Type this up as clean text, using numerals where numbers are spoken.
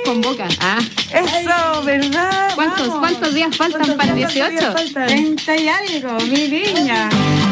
convoca. Eso, ¿verdad? ¿Cuántos días faltan para el 18? 30 y algo, mi niña.